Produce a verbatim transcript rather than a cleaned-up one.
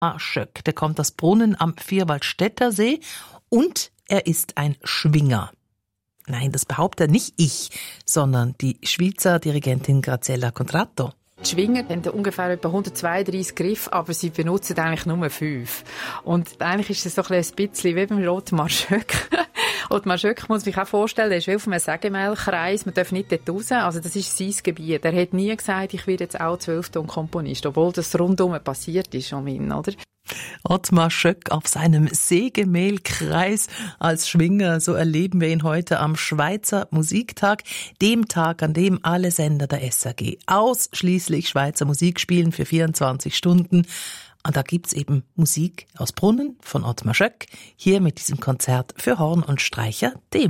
Schöck, der kommt aus Brunnen am Vierwaldstätter See und er ist ein Schwinger. Nein, das behauptet nicht ich, sondern die Schweizer Dirigentin Graziella Contratto. Die Schwinger haben ungefähr etwa hundertzweiunddreissig Griffe, aber sie benutzen eigentlich nur fünf. Und eigentlich ist es so ein bisschen wie beim Ottmar Schöck. Ottmar Schöck muss mich auch vorstellen, er ist wie auf einem Sägemehlkreis, man darf nicht dort raus, also das ist sein Gebiet. Er hat nie gesagt, ich werde jetzt auch Zwölfton-Komponist, obwohl das rundum passiert ist um ihn, oder? Ottmar Schöck auf seinem Sägemehlkreis als Schwinger, so erleben wir ihn heute am Schweizer Musiktag, dem Tag, an dem alle Sender der S R G ausschließlich Schweizer Musik spielen für vierundzwanzig Stunden. Und da gibt's eben Musik aus Brunnen von Ottmar Schöck, hier mit diesem Konzert für Horn und Streicher D-Moll.